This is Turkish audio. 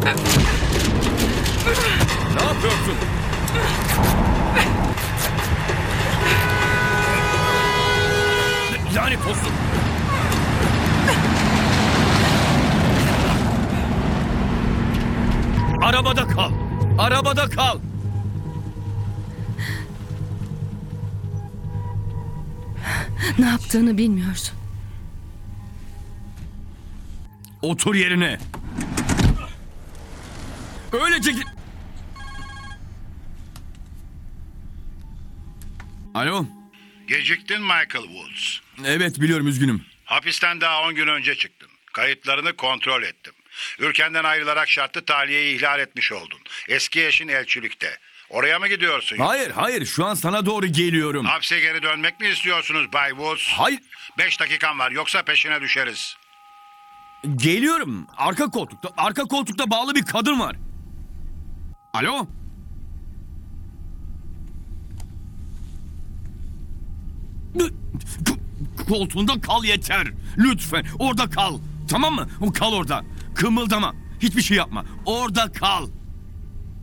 Ne yapıyorsun? Lanet olsun. Arabada kal. Arabada kal. Ne yaptığını bilmiyorsun. Otur yerine. Öylece git. Alo. Geciktin Michael Woods. Evet biliyorum, üzgünüm. Hapisten daha 10 gün önce çıktın. Kayıtlarını kontrol ettim. Ülkenden ayrılarak şartlı tahliyeyi ihlal etmiş oldun. Eski eşin elçilikte. Oraya mı gidiyorsun? Hayır, şu an sana doğru geliyorum. Hapse geri dönmek mi istiyorsunuz Bay Woods? Hayır, 5 dakikan var, yoksa peşine düşeriz. geliyorum. Arka koltukta bağlı bir kadın var. Alo? Koltuğunda kal yeter. Lütfen orada kal. Tamam mı? Kal orada. Kımıldama. Hiçbir şey yapma. Orada kal.